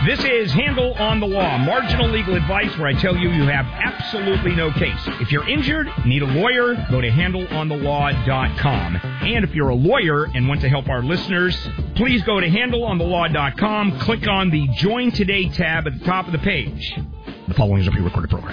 This is Handle on the Law, marginal legal advice where I tell you you have absolutely no case. If you're injured, need a lawyer, go to handleonthelaw.com. And if you're a lawyer and want to help our listeners, please go to handleonthelaw.com, click on the Join Today tab at the top of the page. The following is a pre-recorded program.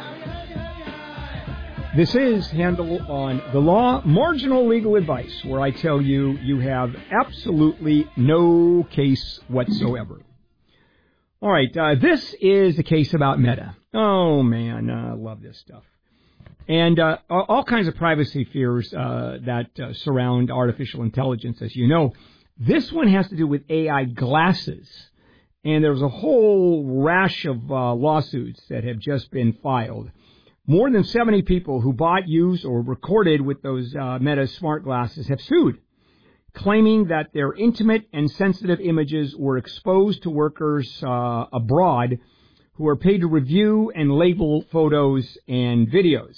This is Handle on the Law, marginal legal advice where I tell you you have absolutely no case whatsoever. All right, this is a case about Meta. Oh, man, I love this stuff. And all kinds of privacy fears that surround artificial intelligence, as you know. This one has to do with AI glasses. And there's a whole rash of lawsuits that have just been filed. More than 70 people who bought, used, or recorded with those Meta smart glasses have sued, claiming that their intimate and sensitive images were exposed to workers abroad who are paid to review and label photos and videos.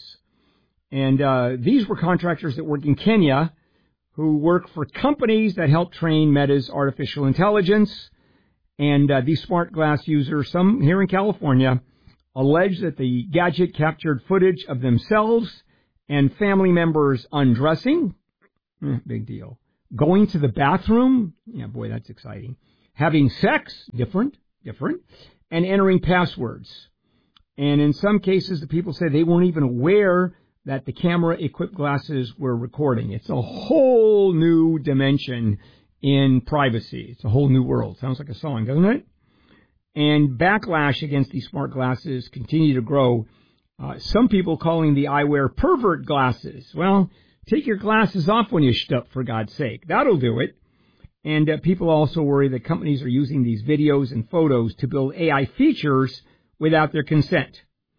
And these were contractors that work in Kenya who work for companies that help train Meta's artificial intelligence. And these smart glass users, some here in California, allege that the gadget captured footage of themselves and family members undressing. Big deal. Going to the bathroom, yeah, boy, that's exciting. Having sex, different, and entering passwords. And in some cases, the people say they weren't even aware that the camera-equipped glasses were recording. It's a whole new dimension in privacy. It's a whole new world. Sounds like a song, doesn't it? And backlash against these smart glasses continue to grow. Some people calling the eyewear pervert glasses. Well, take your glasses off when you shtup, for God's sake. That'll do it. And people also worry that companies are using these videos and photos to build AI features without their consent.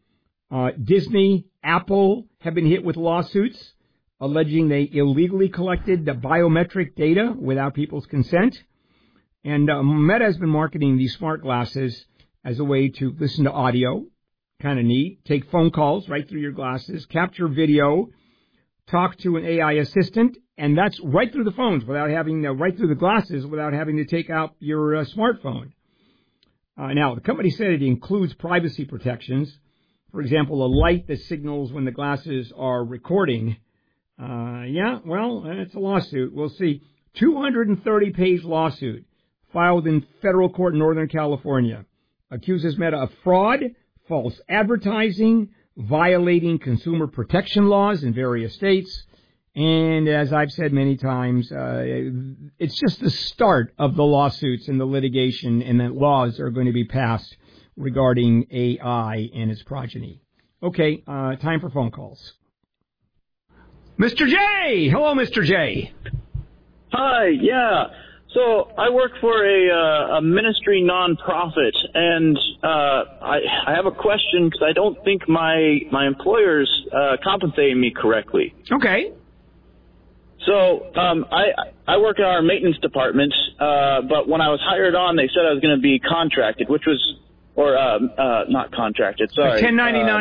Disney, Apple have been hit with lawsuits alleging they illegally collected the biometric data without people's consent. And Meta has been marketing these smart glasses as a way to listen to audio, kind of neat, take phone calls right through your glasses, capture video, talk to an AI assistant, and that's right through the phones without having, right through the glasses without having to take out your smartphone. Now, the company said it includes privacy protections. For example, a light that signals when the glasses are recording. It's a lawsuit. We'll see. 230-page lawsuit filed in federal court in Northern California accuses Meta of fraud, false advertising, violating consumer protection laws in various states. And as I've said many times, it's just the start of the lawsuits and the litigation and that laws are going to be passed regarding AI and its progeny. Okay, time for phone calls. Mr. J! Hello, Mr. J. Hi, yeah. So I work for a ministry nonprofit, and I have a question because I don't think my employer's compensating me correctly. Okay. So I work in our maintenance department, but when I was hired on, they said I was going to be contracted, which was not contracted. Sorry, a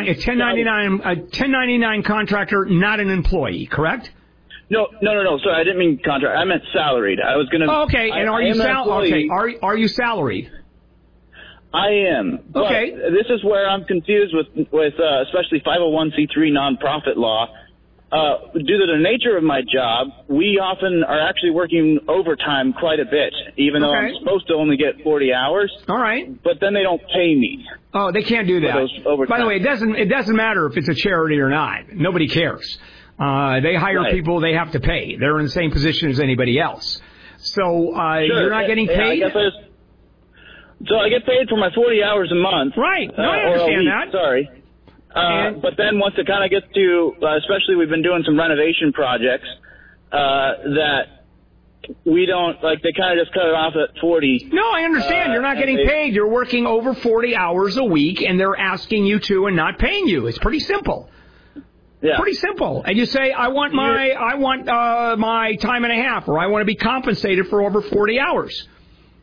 1099 contractor, not an employee, correct? No. Sorry, I didn't mean contract. I meant salaried. I was going to. Oh, okay. And are you are you salaried? I am. Okay. But this is where I'm confused with especially 501c3 nonprofit law. Due to the nature of my job, we often are actually working overtime quite a bit, even though I'm supposed to only get 40 hours. All right. But then they don't pay me. Oh, they can't do that. By the way, it doesn't matter if it's a charity or not. Nobody cares. They hire people they have to pay. They're in the same position as anybody else. So you're not getting paid? So I get paid for my 40 hours a month. Right. No, I understand that. Sorry. But then once it kind of gets to, especially we've been doing some renovation projects, that we don't, they kind of just cut it off at 40. No, I understand. You're not getting paid. You're working over 40 hours a week, and they're asking you to and not paying you. It's pretty simple. Yeah. Pretty simple. And you say, I want my time and a half, or I want to be compensated for over 40 hours.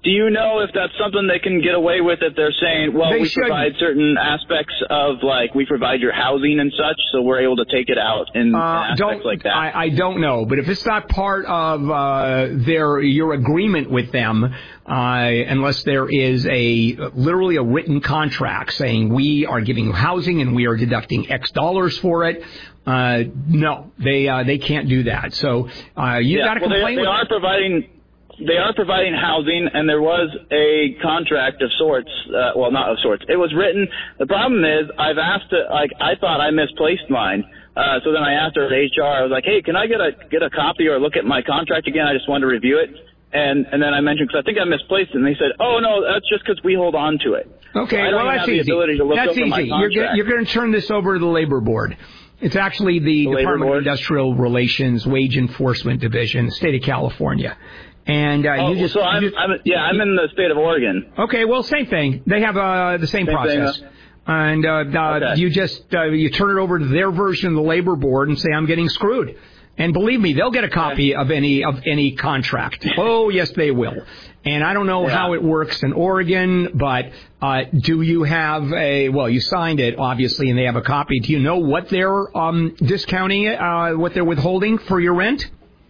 Do you know if that's something they can get away with if they're saying, well, we provide certain aspects of, like, we provide your housing and such, so we're able to take it out in aspects like that? I don't know, but if it's not part of your agreement with them, unless there is literally a written contract saying we are giving you housing and we are deducting X dollars for it, no, they can't do that. So you got to complain. They are providing housing, and there was a contract of sorts. Well, not of sorts. It was written. The problem is, I've asked it. Like, I thought I misplaced mine. So then I asked her at HR. I was like, "Hey, can I get a copy or look at my contract again? I just wanted to review it." And then I mentioned, because I think I misplaced it, and they said, "Oh no, that's just because we hold on to it." Okay, so well that's easy. That's easy. You're going to turn this over to the Labor Board. It's actually the Department of Industrial Relations Wage Enforcement Division, State of California. And I'm in the state of Oregon. Okay, well, same thing. They have the same process. And you just you turn it over to their version of the Labor Board and say, I'm getting screwed. And believe me, they'll get a copy of any contract. Oh, yes, they will. And I don't know how it works in Oregon, but do you have you signed it, obviously, and they have a copy. Do you know what they're discounting, what they're withholding for your rent?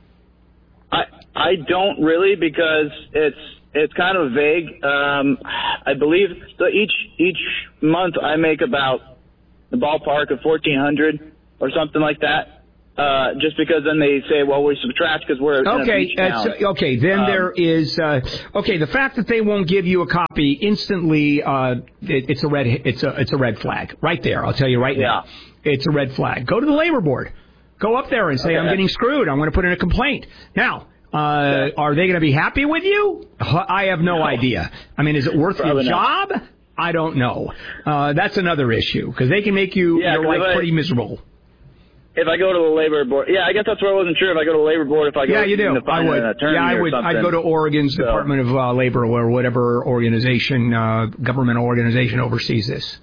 I don't really, because it's kind of vague. I believe each month I make about the ballpark of $1,400 or something like that. Just because then they say, well, we subtract because we're in a beach town. Okay. Then there is the fact that they won't give you a copy instantly. It's a red flag right there. I'll tell you right now. It's a red flag. Go to the Labor Board. Go up there and say, I'm getting screwed. I'm going to put in a complaint. Now, are they going to be happy with you? I have no idea. I mean, is it worth your job? I don't know. That's another issue, because they can make your life pretty miserable. If I go to the Labor Board, I guess that's where I wasn't sure if I go to the Labor Board, if I go you do. to find an attorney I would. I'd go to Oregon's Department of Labor or whatever organization, governmental organization oversees this.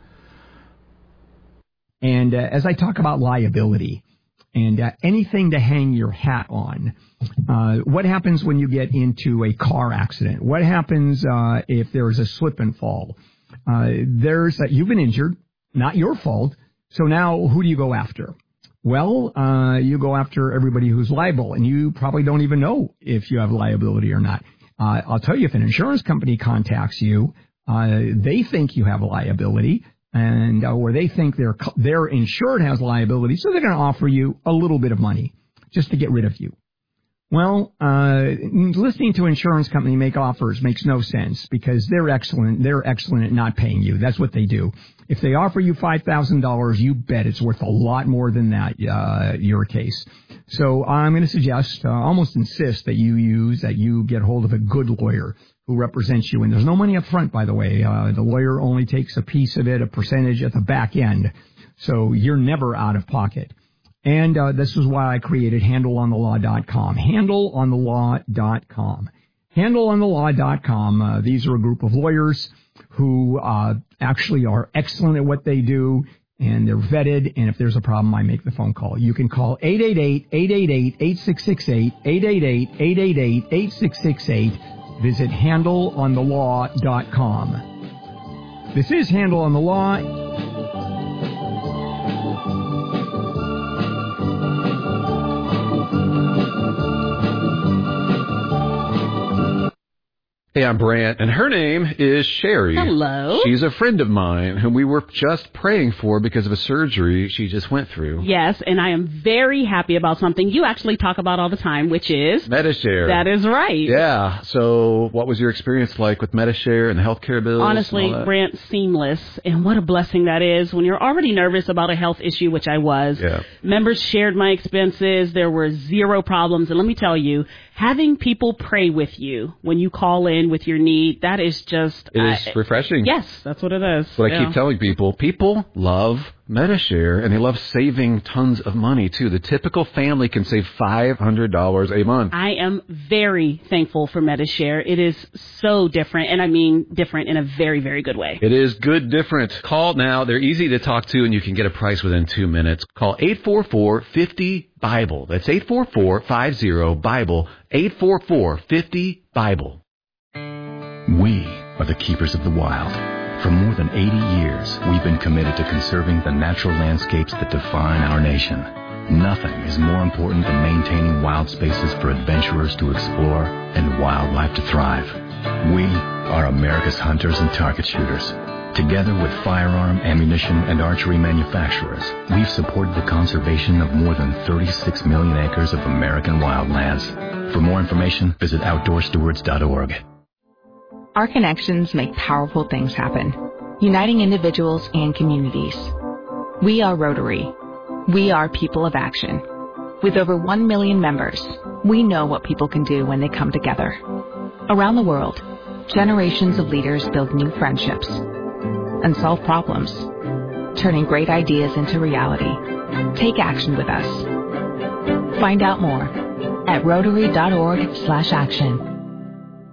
And as I talk about liability and anything to hang your hat on, what happens when you get into a car accident? What happens if there's a slip and fall? You've been injured, not your fault. So now who do you go after? Well, you go after everybody who's liable, and you probably don't even know if you have liability or not. I'll tell you, if an insurance company contacts you, they think you have a liability, or they think their insured has liability, so they're going to offer you a little bit of money just to get rid of you. Well, listening to an insurance company make offers makes no sense, because they're excellent. They're excellent at not paying you. That's what they do. If they offer you $5,000, you bet it's worth a lot more than that, your case. So I'm going to suggest, almost insist that you get hold of a good lawyer who represents you. And there's no money up front, by the way. The lawyer only takes a piece of it, a percentage at the back end. So you're never out of pocket. And this is why I created HandleOnTheLaw.com. HandleOnTheLaw.com. HandleOnTheLaw.com. These are a group of lawyers who actually are excellent at what they do, and they're vetted, and if there's a problem, I make the phone call. You can call 888-888-8668, 888-888-8668. Visit HandleOnTheLaw.com. This is Handle on the Law. Hey, I'm Brant, and her name is Sherry. Hello. She's a friend of mine whom we were just praying for because of a surgery she just went through. Yes, and I am very happy about something you actually talk about all the time, which is... Medi-Share. That is right. Yeah. So what was your experience like with Medi-Share and the healthcare bills? Honestly, Brant, seamless. And what a blessing that is when you're already nervous about a health issue, which I was. Yeah. Members shared my expenses. There were zero problems. And let me tell you, having people pray with you when you call in with your need, that is just... It is refreshing. Yes, that's what it is. But I keep telling people, people love Medi-Share, and they love saving tons of money, too. The typical family can save $500 a month. I am very thankful for Medi-Share. It is so different, and I mean different in a very, very good way. It is good different. Call now. They're easy to talk to, and you can get a price within 2 minutes. Call 844-50-BIBLE. That's 844-50-BIBLE. 844-50-BIBLE. are the keepers of the wild. For more than 80 years, we've been committed to conserving the natural landscapes that define our nation. Nothing is more important than maintaining wild spaces for adventurers to explore and wildlife to thrive. We are America's hunters and target shooters. Together with firearm, ammunition, and archery manufacturers, we've supported the conservation of more than 36 million acres of American wildlands. For more information, visit OutdoorStewards.org. Our connections make powerful things happen, uniting individuals and communities. We are Rotary. We are people of action. With over 1 million members, we know what people can do when they come together. Around the world, generations of leaders build new friendships and solve problems, turning great ideas into reality. Take action with us. Find out more at Rotary.org/action.